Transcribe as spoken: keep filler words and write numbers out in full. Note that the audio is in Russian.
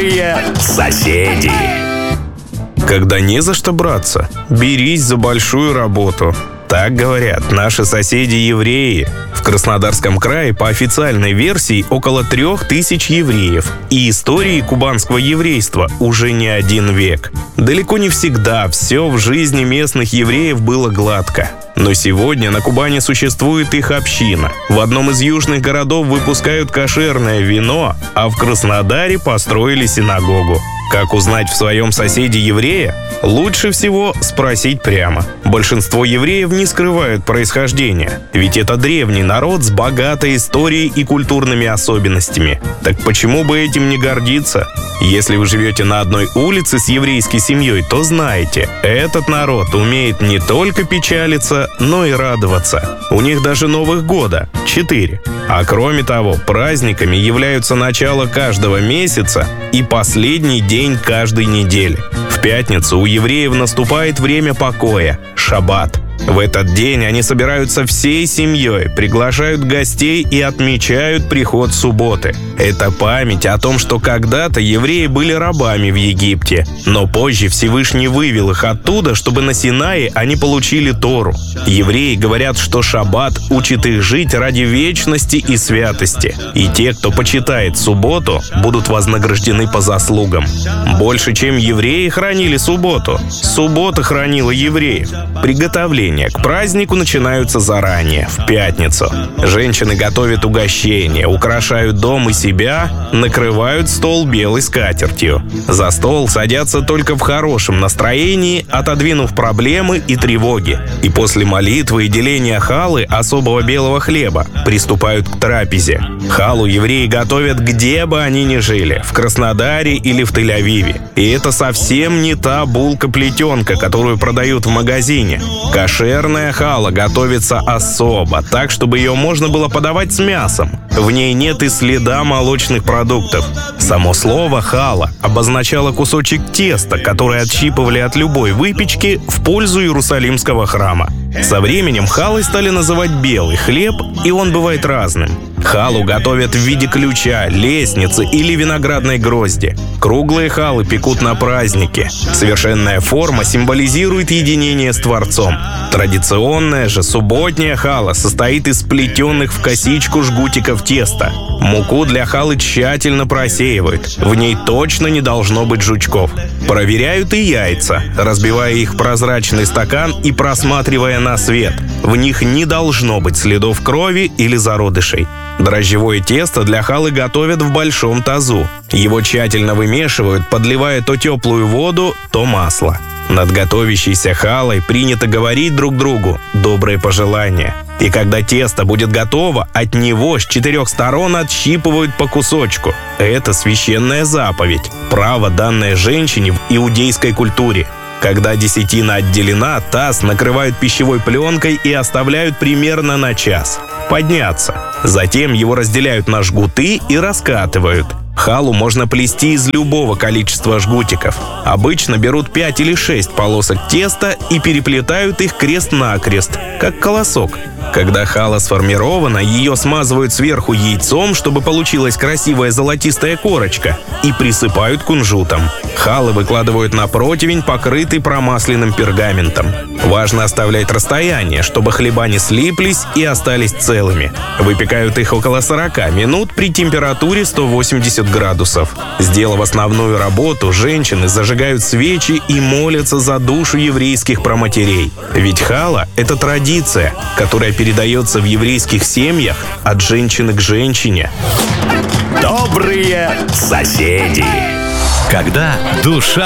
Добрые соседи. Когда не за что браться, берись за большую работу. Так говорят наши соседи-евреи. В Краснодарском крае по официальной версии около трех тысяч евреев. И истории кубанского еврейства уже не один век. Далеко не всегда все в жизни местных евреев было гладко. Но сегодня на Кубани существует их община. В одном из южных городов выпускают кошерное вино, а в Краснодаре построили синагогу. Как узнать в своем соседе еврея? Лучше всего спросить прямо. Большинство евреев не скрывают происхождения, ведь это древний народ с богатой историей и культурными особенностями. Так почему бы этим не гордиться? Если вы живете на одной улице с еврейской семьей, то знаете, этот народ умеет не только печалиться, но и радоваться. У них даже Новых года – четыре. А кроме того, праздниками являются начало каждого месяца и последний день каждой недели. В пятницу у евреев наступает время покоя – шаббат. В этот день они собираются всей семьей, приглашают гостей и отмечают приход субботы. Это память о том, что когда-то евреи были рабами в Египте, но позже Всевышний вывел их оттуда, чтобы на Синае они получили Тору. Евреи говорят, что шаббат учит их жить ради вечности и святости. И те, кто почитает субботу, будут вознаграждены по заслугам. Больше, чем евреи хранили субботу, суббота хранила евреев. Приготовление к празднику начинаются заранее, в пятницу. Женщины готовят угощения, украшают дом и себя, накрывают стол белой скатертью. За стол садятся только в хорошем настроении, отодвинув проблемы и тревоги. И после молитвы и деления халы, особого белого хлеба, приступают к трапезе. Халу евреи готовят где бы они ни жили, в Краснодаре или в Тель-Авиве. И это совсем не та булка-плетенка, которую продают в магазине. Кошерная хала готовится особо, так, чтобы ее можно было подавать с мясом. В ней нет и следа молочных продуктов. Само слово «хала» обозначало кусочек теста, который отщипывали от любой выпечки в пользу Иерусалимского храма. Со временем халой стали называть белый хлеб, и он бывает разным. Халу готовят в виде ключа, лестницы или виноградной грозди. Круглые халы пекут на празднике. Совершенная форма символизирует единение с Творцом. Традиционная же субботняя хала состоит из сплетенных в косичку жгутиков теста. Муку для халы тщательно просеивают. В ней точно не должно быть жучков. Проверяют и яйца, разбивая их в прозрачный стакан и просматривая на свет. В них не должно быть следов крови или зародышей. Дрожжевое тесто для халы готовят в большом тазу. Его тщательно вымешивают, подливая то теплую воду, то масло. Над готовящейся халой принято говорить друг другу добрые пожелания. И когда тесто будет готово, от него с четырех сторон отщипывают по кусочку. Это священная заповедь, право, данное женщине в иудейской культуре. Когда десятина отделена, таз накрывают пищевой пленкой и оставляют примерно на час. Подняться. Затем его разделяют на жгуты и раскатывают. Халу можно плести из любого количества жгутиков. Обычно берут пять или шесть полосок теста и переплетают их крест-накрест, как колосок. Когда хала сформирована, ее смазывают сверху яйцом, чтобы получилась красивая золотистая корочка, и присыпают кунжутом. Халы выкладывают на противень, покрытый промасленным пергаментом. Важно оставлять расстояние, чтобы хлеба не слиплись и остались целыми. Выпекают их около сорока минут при температуре сто восемьдесят градусов. Сделав основную работу, женщины зажигают свечи и молятся за душу еврейских праматерей. Ведь хала – это традиция, которая передается в еврейских семьях от женщины к женщине. Добрые соседи. Когда душа